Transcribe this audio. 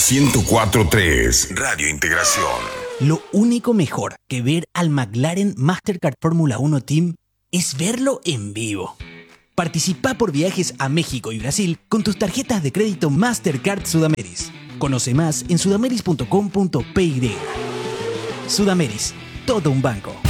104.3 Radio Integración. Lo único mejor que ver al McLaren Mastercard Fórmula 1 Team es verlo en vivo. Participa por viajes a México y Brasil con tus tarjetas de crédito Mastercard Sudameris. Conoce más en sudameris.com.py. Sudameris, todo un banco.